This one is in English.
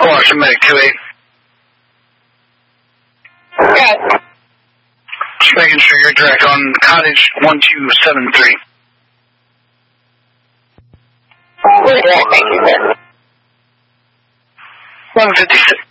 Washington Medic 28. Right. Just making sure you're direct on Cottage 1273. We're direct, thank you, sir. 156.